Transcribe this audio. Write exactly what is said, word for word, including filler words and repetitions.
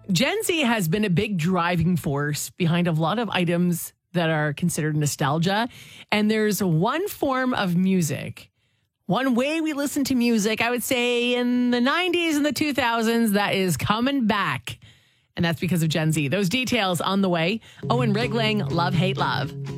Gen Z has been a big driving force behind a lot of items that are considered nostalgia. And there's one form of music, one way we listen to music, I would say in the nineties and the two thousands, that is coming back. And that's because of Gen Z. Those details on the way. Owen Rigling, Love, Hate, Love.